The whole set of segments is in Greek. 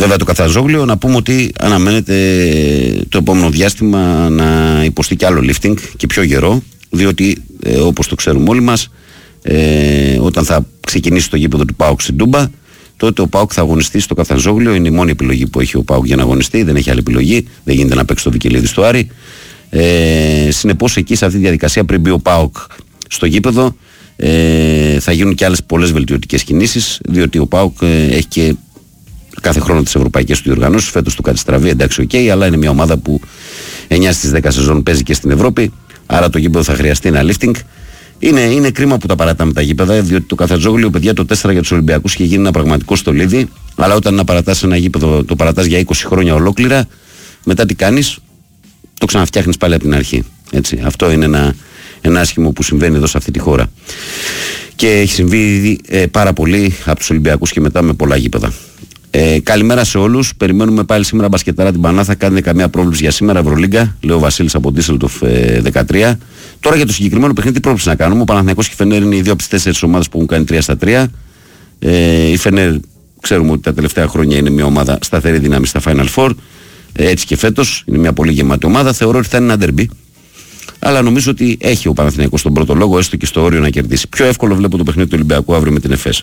Βέβαια το Καφτατζόγλιο να πούμε ότι αναμένεται το επόμενο διάστημα να υποστεί και άλλο lifting και πιο γερό, διότι όπως το ξέρουμε όλοι μας, όταν θα ξεκινήσει το γήπεδο του ΠΑΟΚ στην Τούμπα, τότε ο ΠΑΟΚ θα αγωνιστεί στο Καφτατζόγλιο. Είναι η μόνη επιλογή που έχει ο ΠΑΟΚ για να αγωνιστεί, δεν έχει άλλη επιλογή, δεν γίνεται να παίξει το Βικελίδη στο Άρη. Συνεπώς εκεί σε αυτή τη διαδικασία, πριν μπει ο ΠΑΟΚ στο γήπεδο, θα γίνουν και άλλες πολλές βελτιωτικές κινήσεις, διότι ο ΠΑΟΚ έχει και κάθε χρόνο τις ευρωπαϊκές του διοργανώσεις. Φέτος του κάτι στραβή, εντάξει, αλλά είναι μια ομάδα που 9 στις 10 σεζόν παίζει και στην Ευρώπη. Άρα το γήπεδο θα χρειαστεί ένα lifting. Είναι κρίμα που τα παρατάμε τα γήπεδα, διότι το Καφτατζόγλιο, παιδιά, το 4 για τους Ολυμπιακούς είχε γίνει ένα πραγματικό στολίδι. Αλλά όταν να παρατάς ένα γήπεδο, το παρατάς για 20 χρόνια ολόκληρα, μετά τι κάνεις, το ξαναφτιάχνεις πάλι από την αρχή. Έτσι. Αυτό είναι ένα άσχημο που συμβαίνει εδώ σε αυτή τη χώρα. Και έχει συμβεί ήδη πάρα πολύ από τους Ολυμπιακούς και μετά με πολλά γήπεδα. Καλημέρα σε όλους. Περιμένουμε πάλι σήμερα μπασκετάρα την Πανάθα. Κάνετε καμία πρόβλεψη για σήμερα, Ευρωλίγκα? Λέει ο Βασίλης από Ντίσσελντορφ 13. Τώρα για το συγκεκριμένο παιχνίδι, τι πρόβλεψη να κάνουμε? Ο Παναθηναϊκός και η Φενέρ είναι οι δύο από τις 4 ομάδες που έχουν κάνει 3-3. Η Φενέρ ξέρουμε ότι τα τελευταία χρόνια είναι μια ομάδα σταθερή δύναμη στα Final Four. Έτσι και φέτος είναι μια πολύ γεμάτη ομάδα. Θεωρώ ότι θα είναι ένα ντερμπι. Αλλά νομίζω ότι έχει ο Παναθηναϊκός τον πρώτο λόγο, έστω και στο όριο να κερδίσει. Πιο εύκολο βλέπω το παιχνίδι του Ολυμπιακού αύριο με την ΕΦΕΣ.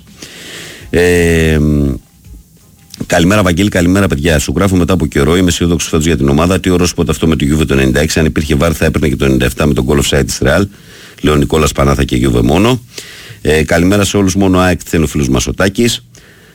Καλημέρα, Βαγγέλη, καλημέρα, παιδιά. Σου γράφω μετά από καιρό. Είμαι αισιόδοξος φέτος για την ομάδα. Τι ωραίο σποτ αυτό με το Juve το 96. Αν υπήρχε βάρ, θα έπαιρνε και το 97 με τον goal offside της Real. Λέω Νικόλας Πανάθα και Juve μόνο. Καλημέρα σε όλους. Μόνο ΑΕΚ θέλει ο φίλος μας ο Τάκης.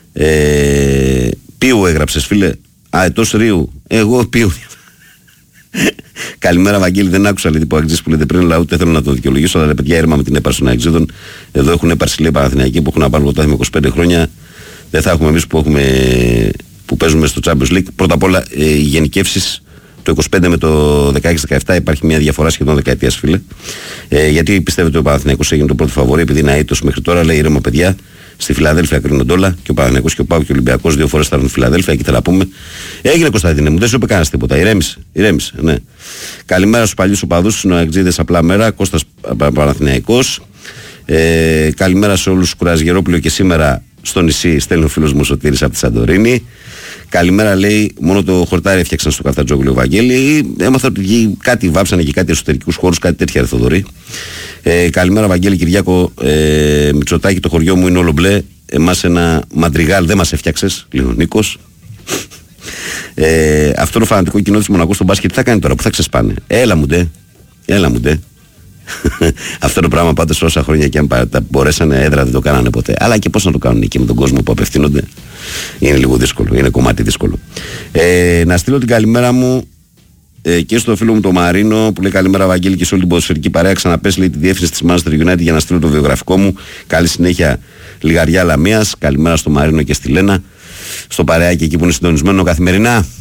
Πίου έγραψες, φίλε? Ετός Ρίου. Εγώ Πίου. Καλημέρα, Βαγγέλη. Δεν άκουσα λέει, που λέτε πριν, αλλά ούτε θέλω να το δικαιολογήσω. Αλλά παιδιά, έρμα με την έπαρση των Αεξίδων. Εδώ έχουν έπαρση λέει Παναθηναϊκοί που έχουν να πάρουν πρωτάθλημα 25 χρόνια. Δεν θα έχουμε εμείς που παίζουμε στο Champions League. Πρώτα απ' όλα οι γενικεύσεις το 25 με το 16-17 υπάρχει μια διαφορά σχεδόν δεκαετίας, φίλε. Γιατί πιστεύετε ότι ο Παναθηναϊκός έγινε το πρώτο φαβορί, επειδή είναι αήττος μέχρι τώρα? Λέει ήρεμα, παιδιά. Στη Φιλαδέλφια κρίνονται όλα και ο Παναθηναϊκός και ο ΠΑΟΚ και ο Ολυμπιακός 2 φορές θα έρθουν στη Φιλαδέλφια, εκεί θα τα πούμε. Έγινε, Κωνσταντίνε μου, δεν σου είπε κανένας τίποτα. Ηρέμησε, ναι. Καλημέρα στους παλιούς οπαδούς, στους νοεξίδες, απλά μέρα. Κώστας Παναθηναϊκός. Καλημέρα σε όλους, Κουραζιερόπουλο και σήμερα στο νησί, στέλνει ο φίλος μου Σωτήρης από τη Σαντορίνη. Καλημέρα, λέει, μόνο το χορτάρι έφτιαξαν στο Καφτατζόγλιο, Βαγγέλη. Έμαθα ότι κάτι βάψανε και κάτι εσωτερικούς χώρους, κάτι τέτοια, Θοδωρή. Καλημέρα, Βαγγέλη, Κυριάκο, Μητσοτάκη, το χωριό μου είναι όλο μπλε. Εμάς ένα μαντριγάλ δεν μας έφτιαξες, λέει ο Νίκος. Αυτό το φανατικό κοινό της Μονακού στο μπάσκετ τι θα κάνει τώρα, που θα ξεσπάνε? Έλα μου ντε. Αυτό το πράγμα πάντως όσα χρόνια και αν τα μπορέσανε, έδρα δεν το κάνανε ποτέ. Αλλά και πώς να το κάνουν εκεί με τον κόσμο που απευθύνονται, είναι λίγο δύσκολο, είναι κομμάτι δύσκολο. Να στείλω την καλημέρα μου και στο φίλο μου τον Μαρίνο που λέει καλημέρα, Βαγγέλη, και σε όλη την ποδοσφαιρική παρέα. Ξαναπες, λέει, τη διεύθυνση της Manchester United για να στείλω το βιογραφικό μου. Καλή συνέχεια, Λιγαριά Λαμίας. Καλημέρα στο Μαρίνο και στη Λένα, στο παρεάκι εκεί που είναι συντονισμένο καθημερινά.